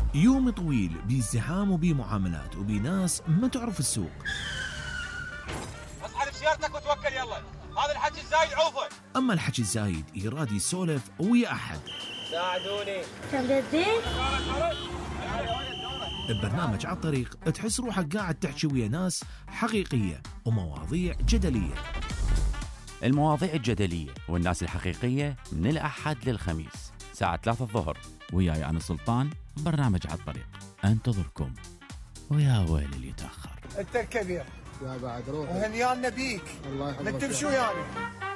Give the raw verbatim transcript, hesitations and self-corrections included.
يوم طويل بازدحام وبمعاملات وبناس ما تعرف السوق. اصحى بسيارتك وتوكل يلا، هذا الحكي الزايد عوفه. اما الحكي الزايد يراد يسولف ويا احد. ساعدوني. كم جديد؟ ببرنامج على الطريق تحس روحك قاعد تحكي ويا ناس حقيقية ومواضيع جدلية. المواضيع الجدلية والناس الحقيقية من الأحد للخميس ساعة ثلاثة الظهر، وياي أنا سلطان. برنامج على الطريق انتظركم، ويا ويل اللي يتأخر. انت الكبير يا بعد روح وهنيان نبيك. الله يحفظك. نكتب شو يعني؟